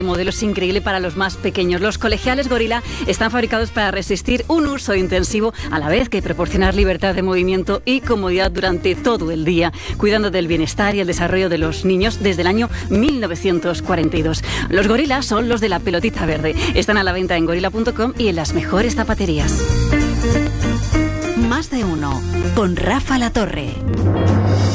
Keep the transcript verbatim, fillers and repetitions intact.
El modelo es increíble para los más pequeños. Los colegiales Gorila están fabricados para resistir un uso intensivo a la vez que proporcionar libertad de movimiento y comodidad durante todo el día, cuidando del bienestar y el desarrollo de los niños desde el año mil novecientos cuarenta y dos. Los Gorila son los de la pelotita verde. Están a la venta en gorila punto com y en las mejores zapaterías. Más de uno, con Rafa La Torre.